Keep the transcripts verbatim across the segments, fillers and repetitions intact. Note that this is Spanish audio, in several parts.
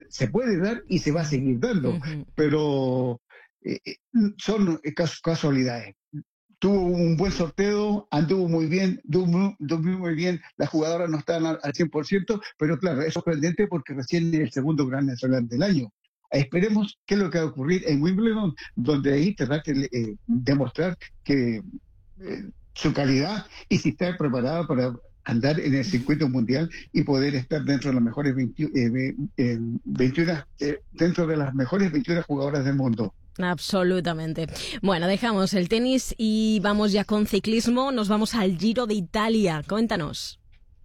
se puede dar y se va a seguir dando, Ujú. pero eh, eh, son cas- casualidades. Tuvo un buen sorteo, anduvo muy bien, anduvo muy bien, las jugadoras no estaban al, al cien por ciento, pero claro, es sorprendente porque recién es el segundo Grand Slam del año. Esperemos qué es lo que va a ocurrir en Wimbledon, donde ahí tendrá que eh, demostrar que eh, su calidad y si está preparada para andar en el circuito mundial y poder estar dentro de las mejores veinte, eh, eh, veintiuno, eh, dentro de las mejores veintiuna jugadoras del mundo. Absolutamente. Bueno, dejamos el tenis y vamos ya con ciclismo. Nos vamos al Giro de Italia. Cuéntanos.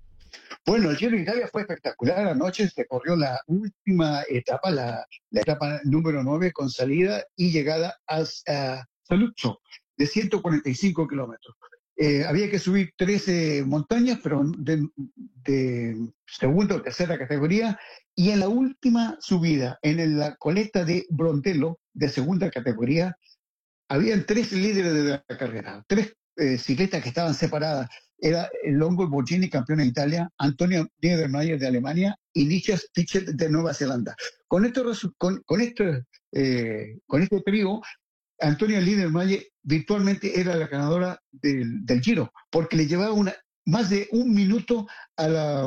Bueno, el Giro de Italia fue espectacular. Anoche se corrió la última etapa, la, la etapa número nueve, con salida y llegada a, a Saluzzo, de ciento cuarenta y cinco kilómetros. Eh, había que subir trece montañas, pero de, de segunda o tercera categoría, y en la última subida, en la coleta de Brondello, de segunda categoría, habían tres líderes de la carrera, tres eh, ciclistas que estaban separadas. Era el Longo Borghini, campeón de Italia, Antonio Niedermayer de Alemania y Niklas Pitchett de Nueva Zelanda. Con, esto, con, con, este, eh, con este trío, Antonia Niedermayer virtualmente era la ganadora del, del Giro, porque le llevaba una, más de un minuto a la,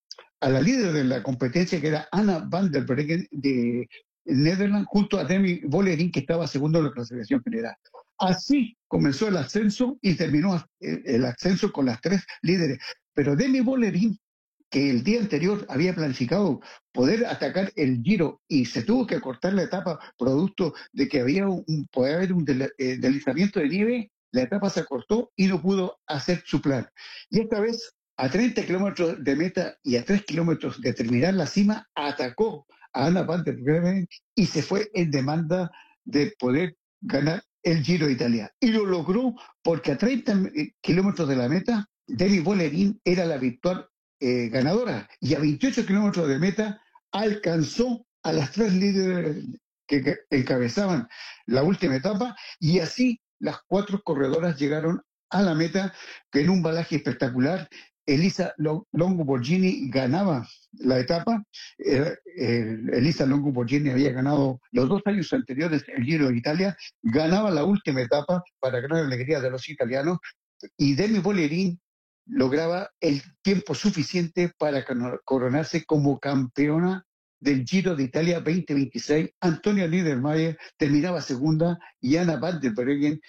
a la líder de la competencia, que era Anna van der Breggen de Netherlands, junto a Demi Vollering, que estaba segundo en la clasificación general. Así comenzó el ascenso y terminó el ascenso con las tres líderes. Pero Demi Vollering, que el día anterior había planificado poder atacar el Giro y se tuvo que cortar la etapa producto de que había un, podía haber un del, eh, deslizamiento de nieve, la etapa se cortó y no pudo hacer su plan. Y esta vez, a treinta kilómetros de meta y a tres kilómetros de terminar la cima, atacó a Anna van der Breggen y se fue en demanda de poder ganar el Giro de Italia. Y lo logró porque a treinta kilómetros de la meta, Demi Vollering era la virtual eh, ganadora, y a veintiocho kilómetros de meta alcanzó a las tres líderes que, que encabezaban la última etapa, y así las cuatro corredoras llegaron a la meta, que en un balaje espectacular. Elisa Longo Borghini ganaba la etapa. Eh, eh, Elisa Longo Borghini había ganado los dos años anteriores el Giro de Italia, ganaba la última etapa para ganar la alegría de los italianos, y Demi Vollering lograba el tiempo suficiente para coronarse como campeona del Giro de Italia veinte veintiséis. Antonia Niedermayer terminaba segunda y Anna van der Breggen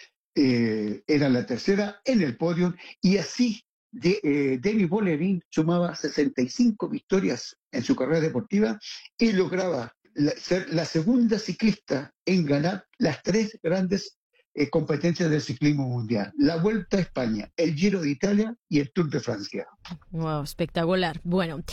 eh, era la tercera en el podio, y así de, eh, Demi Vollering sumaba sesenta y cinco victorias en su carrera deportiva y lograba la, ser la segunda ciclista en ganar las tres grandes Eh, competencias del ciclismo mundial: la Vuelta a España, el Giro de Italia y el Tour de Francia. Wow, espectacular. Bueno,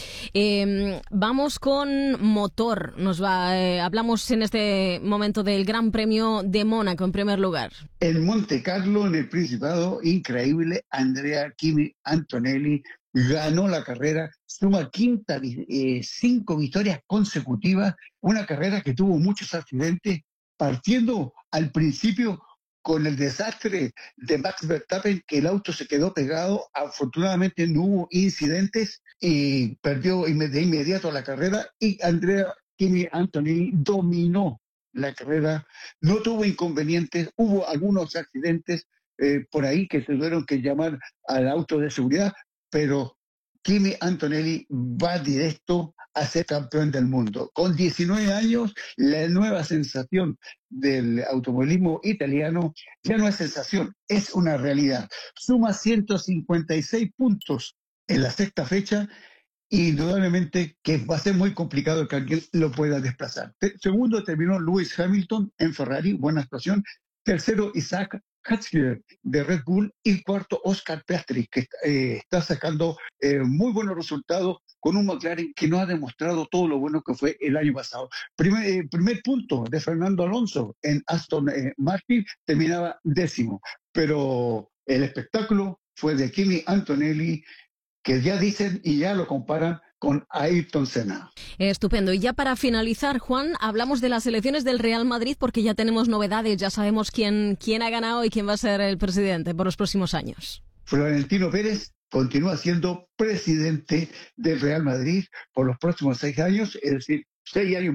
eh, vamos con motor. Nos va, eh, hablamos en este momento del Gran Premio de Mónaco en primer lugar. En Monte Carlo, en el Principado, increíble, Andrea Kimi Antonelli ganó la carrera, suma quinta, eh, cinco victorias consecutivas, una carrera que tuvo muchos accidentes, partiendo al principio con el desastre de Max Verstappen, que el auto se quedó pegado. Afortunadamente no hubo incidentes y perdió de inmediato la carrera, y Andrea Kimi Antonelli dominó la carrera, no tuvo inconvenientes, hubo algunos accidentes eh, por ahí que se tuvieron que llamar al auto de seguridad, pero Kimi Antonelli va directo a ser campeón del mundo. Con diecinueve años, la nueva sensación del automovilismo italiano ya no es sensación, es una realidad. Suma ciento cincuenta y seis puntos en la sexta fecha, y indudablemente que va a ser muy complicado que alguien lo pueda desplazar. Segundo terminó Lewis Hamilton en Ferrari, buena actuación. Tercero, Isaac Hatzler de Red Bull, y cuarto, Oscar Piastri, que eh, está sacando eh, muy buenos resultados con un McLaren que no ha demostrado todo lo bueno que fue el año pasado. Primer, eh, primer punto de Fernando Alonso en Aston eh, Martin, terminaba décimo, pero el espectáculo fue de Kimi Antonelli, que ya dicen y ya lo comparan con Ayrton Senna. Estupendo. Y ya para finalizar, Juan, hablamos de las elecciones del Real Madrid, porque ya tenemos novedades, ya sabemos quién, quién ha ganado y quién va a ser el presidente por los próximos años. Florentino Pérez continúa siendo presidente del Real Madrid por los próximos seis años, es decir, seis años